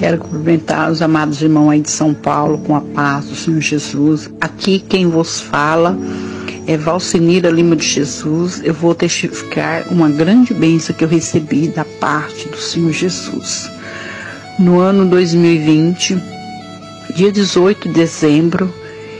Quero cumprimentar os amados irmãos aí de São Paulo com a paz do Senhor Jesus. Aqui quem vos fala é Valcinira Lima de Jesus. Eu vou testificar uma grande bênção que eu recebi da parte do Senhor Jesus. No ano 2020, dia 18 de dezembro,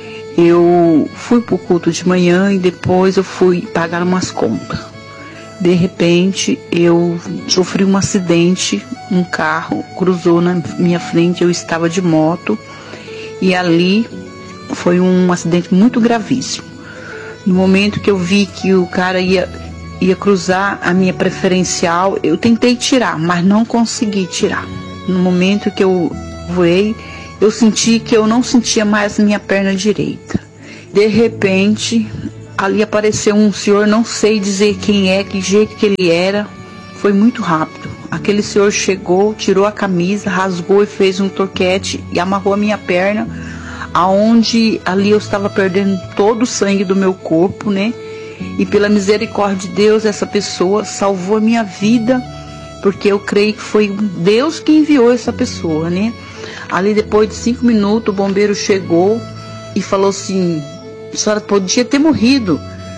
eu fui para o culto de manhã e depois eu fui pagar umas contas. De repente, eu sofri um acidente, um carro cruzou na minha frente, eu estava de moto e ali foi um acidente muito gravíssimo. No momento que eu vi que o cara ia cruzar a minha preferencial, eu tentei tirar, mas não consegui tirar. No momento que eu voei, eu senti que eu não sentia mais minha perna direita. De repente, ali apareceu um senhor, não sei dizer quem é, que jeito que ele era, foi muito rápido. Aquele senhor chegou, tirou a camisa, rasgou e fez um torquete e amarrou a minha perna, aonde ali eu estava perdendo todo o sangue do meu corpo, né? E pela misericórdia de Deus, essa pessoa salvou a minha vida, porque eu creio que foi Deus que enviou essa pessoa, né? Ali depois de 5 minutos, o bombeiro chegou e falou assim: a senhora podia ter morrido,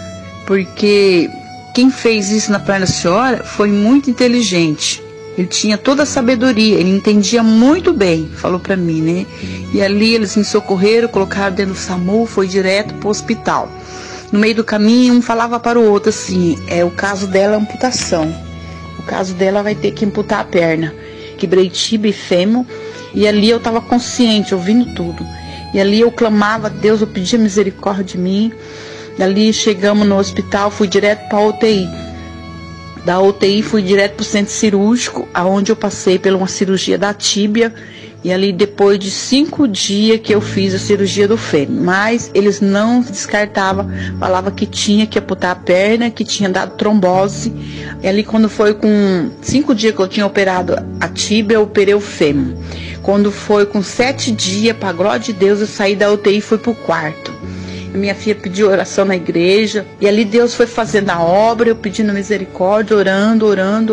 porque quem fez isso na perna da senhora foi muito inteligente. Ele tinha toda a sabedoria, ele entendia muito bem, falou para mim, né? E ali eles me socorreram, colocaram dentro do SAMU, foi direto para o hospital. No meio do caminho, um falava para o outro assim: o caso dela é amputação. O caso dela vai ter que amputar a perna. Quebrei tibia e fêmur, e ali eu estava consciente, ouvindo tudo. E ali eu clamava a Deus, eu pedia misericórdia de mim. Dali chegamos no hospital, fui direto para a UTI. Da UTI fui direto para o centro cirúrgico, aonde eu passei por uma cirurgia da tíbia. E ali depois de 5 dias que eu fiz a cirurgia do fêmur. Mas eles não descartavam, falavam que tinha que amputar a perna, que tinha dado trombose. E ali quando foi com 5 dias que eu tinha operado a tíbia, eu operei o fêmur. Quando foi com 7 dias, para a glória de Deus, eu saí da UTI e fui para o quarto. Minha filha pediu oração na igreja, e ali Deus foi fazendo a obra, eu pedindo misericórdia, orando.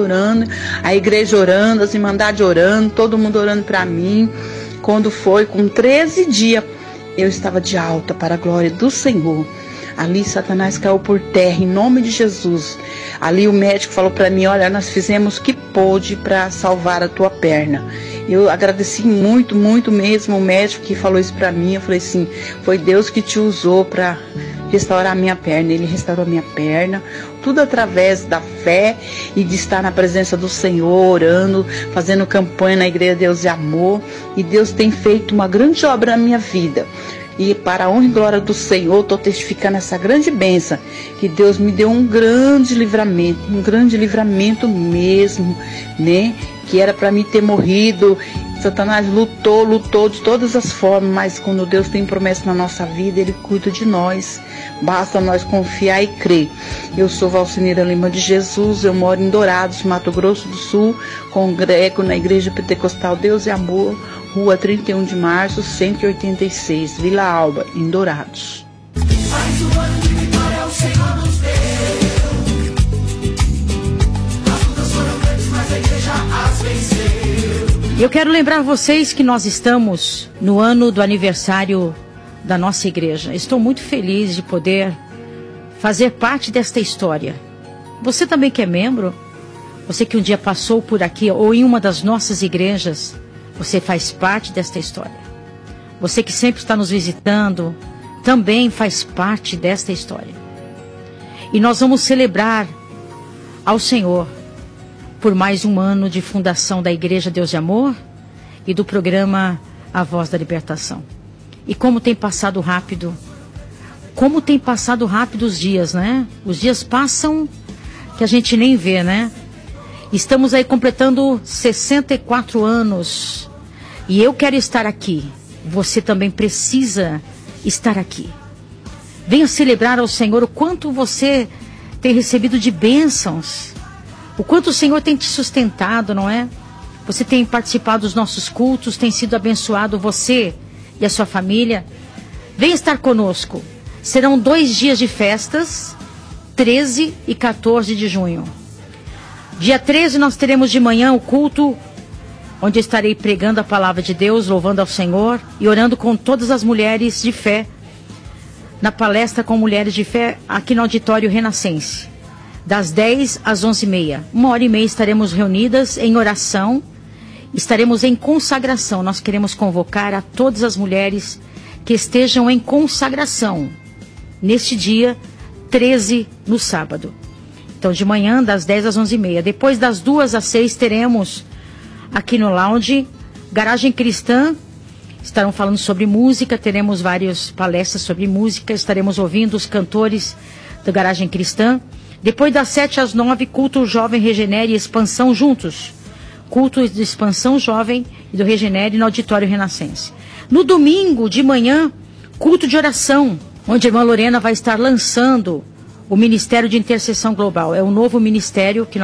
A igreja orando, as irmandades orando, todo mundo orando para mim. Quando foi com 13 dias, eu estava de alta para a glória do Senhor. Ali Satanás caiu por terra, em nome de Jesus. Ali o médico falou para mim: olha, nós fizemos o que pôde para salvar a tua perna. Eu agradeci muito mesmo o médico que falou isso para mim. Eu falei assim: foi Deus que te usou para restaurar a minha perna. Ele restaurou a minha perna, tudo através da fé e de estar na presença do Senhor, orando, fazendo campanha na Igreja Deus e Amor. E Deus tem feito uma grande obra na minha vida. E para a honra e glória do Senhor, estou testificando essa grande bênção, que Deus me deu um grande livramento mesmo, né? Que era para mim ter morrido. Satanás lutou de todas as formas, mas quando Deus tem promessa na nossa vida, Ele cuida de nós. Basta nós confiar e crer. Eu sou Valcinira Lima de Jesus, eu moro em Dourados, Mato Grosso do Sul, congrego na Igreja Pentecostal Deus e Amor, Rua 31 de Março, 186, Vila Alba, em Dourados. Mais um ano de vitória o Senhor nos deu. As lutas foram grandes, mas a igreja as venceu. Eu quero lembrar vocês que nós estamos no ano do aniversário da nossa igreja. Estou muito feliz de poder fazer parte desta história. Você também que é membro, você que um dia passou por aqui ou em uma das nossas igrejas, você faz parte desta história. Você que sempre está nos visitando, também faz parte desta história. E nós vamos celebrar ao Senhor por mais um ano de fundação da Igreja Deus de Amor e do programa A Voz da Libertação. E como tem passado rápido os dias, né? Os dias passam que a gente nem vê, né? Estamos aí completando 64 anos. E eu quero estar aqui. Você também precisa estar aqui. Venha celebrar ao Senhor o quanto você tem recebido de bênçãos. O quanto o Senhor tem te sustentado, não é? Você tem participado dos nossos cultos, tem sido abençoado você e a sua família. Venha estar conosco. Serão 2 dias de festas, 13 e 14 de junho. Dia 13 nós teremos de manhã o culto onde eu estarei pregando a palavra de Deus, louvando ao Senhor e orando com todas as mulheres de fé, na palestra com mulheres de fé, aqui no Auditório Renascense, das 10 às 11h30. 1h30 estaremos reunidas em oração, estaremos em consagração. Nós queremos convocar a todas as mulheres que estejam em consagração, neste dia 13, no sábado. Então, de manhã, das 10 às 11h30. Depois, das 2 às 6, teremos aqui no lounge Garagem Cristã. Estarão falando sobre música, teremos várias palestras sobre música, estaremos ouvindo os cantores da Garagem Cristã. Depois, das 7 às 9, culto jovem, Regenere e expansão juntos. Culto de expansão jovem e do Regenere no Auditório Renascense. No domingo, de manhã, culto de oração, onde a irmã Lorena vai estar lançando o Ministério de Intercessão Global. É um novo ministério que